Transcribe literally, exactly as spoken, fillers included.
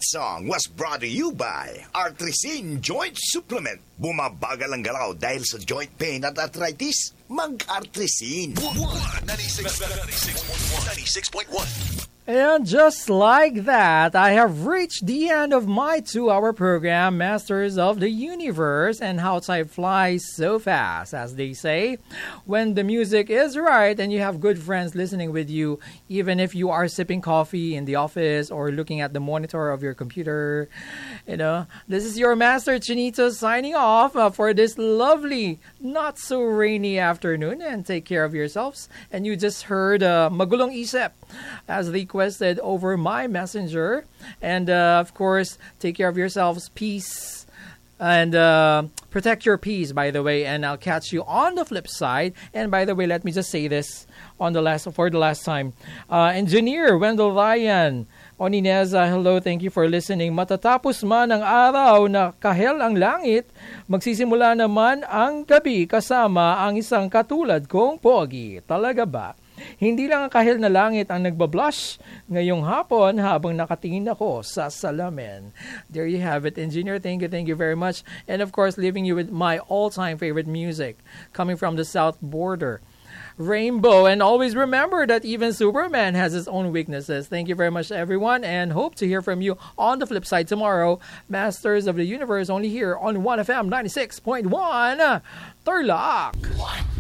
That song was brought to you by Artrisin Joint Supplement. Bumabagal ang galaw dahil sa joint pain at arthritis. Mag-Artrisin. ninety-six point one. And just like that, I have reached the end of my two-hour program, Masters of the Universe, and how time flies so fast, as they say. When the music is right and you have good friends listening with you, even if you are sipping coffee in the office or looking at the monitor of your computer, you know, this is your Master Chinito signing off uh, for this lovely, not so rainy afternoon, and take care of yourselves. And you just heard uh, Magulong Isip as they requested over my messenger. And uh, of course, take care of yourselves. Peace. And uh, protect your peace, by the way. And I'll catch you on the flip side. And by the way, let me just say this on the last for the last time. Uh, Engineer Wendell Ryan, Onineza, hello, thank you for listening. Matatapos man ang araw na kahel ang langit, magsisimula naman ang gabi kasama ang isang katulad kong pogi. Talaga ba? Hindi lang ang kahil na langit ang nagbablush ngayong hapon habang nakatingin ako sa salamin. There you have it, Engineer. Thank you, thank you very much. And of course, leaving you with my all-time favorite music coming from the South Border, Rainbow. And always remember that even Superman has his own weaknesses. Thank you very much, everyone, and hope to hear from you on the flip side tomorrow. Masters of the Universe only here on one F M ninety-six point one, Turlock.